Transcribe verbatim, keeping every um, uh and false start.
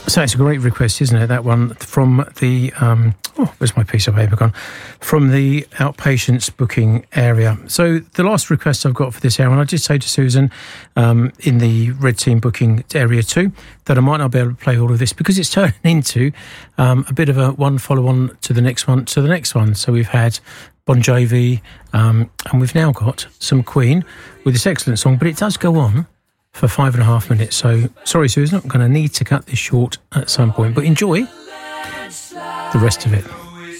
So it's a great request, isn't it? That one from the, um, oh, where's my piece of paper gone? From the outpatients booking area. So the last request I've got for this hour, and I did say to Susan um, in the Red Team booking area two that I might not be able to play all of this because it's turning into um, a bit of a one follow-on to the next one, to the next one. So we've had Bon Jovi, um, and we've now got some Queen with this excellent song, but it does go on for five and a half minutes. So, sorry, Susan, I'm going to need to cut this short at some point, but enjoy the rest of it.